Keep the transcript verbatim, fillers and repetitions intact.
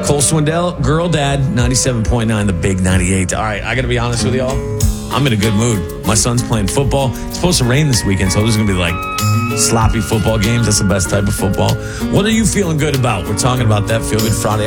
Cole Swindell, Girl Dad, ninety-seven point nine, the big ninety-eight. All right, I got to be honest with y'all. I'm in a good mood. My son's playing football. It's supposed to rain this weekend, so there's going to be like sloppy football games. That's the best type of football. What are you feeling good about? We're talking about that Feel Good Friday.